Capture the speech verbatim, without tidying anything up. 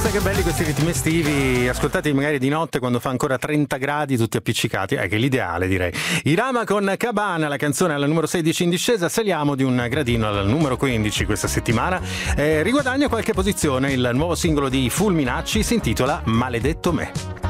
Pensa che belli questi ritmi estivi, ascoltati magari di notte quando fa ancora trenta gradi tutti appiccicati, è che è l'ideale direi. Irama con Cabana, la canzone alla numero sedici in discesa, saliamo di un gradino al numero quindici questa settimana, eh, riguadagna qualche posizione, il nuovo singolo di Fulminacci si intitola Maledetto me.